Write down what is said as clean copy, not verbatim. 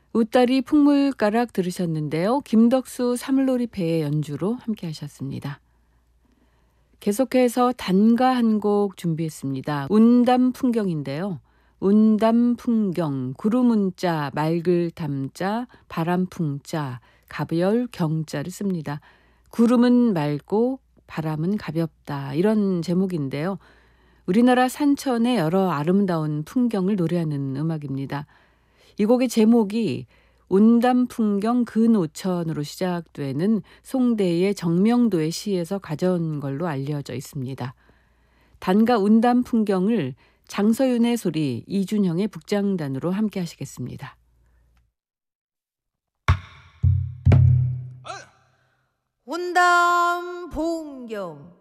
웃다리 풍물가락 들으셨는데요. 김덕수 사물놀이패의 연주로 함께 하셨습니다. 계속해서 단가 한 곡 준비했습니다. 운담 풍경인데요. 운담 풍경, 구름 운자, 맑을 담자, 바람 풍자, 가별 경자를 씁니다. 구름은 맑고 바람은 가볍다, 이런 제목인데요. 우리나라 산천의 여러 아름다운 풍경을 노래하는 음악입니다. 이 곡의 제목이 운담 풍경 근오천으로 시작되는 송대의 정명도의 시에서 가져온 걸로 알려져 있습니다. 단가 운담 풍경을 장서윤의 소리, 이준형의 북장단으로 함께 하시겠습니다. 운담 풍경